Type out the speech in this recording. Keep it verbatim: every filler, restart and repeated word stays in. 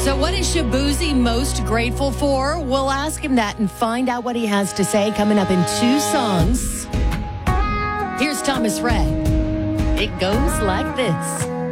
So what is Shabuzi most grateful for? We'll ask him that and find out what he has to say coming up in two songs. Here's Thomas Rhett. It goes like this.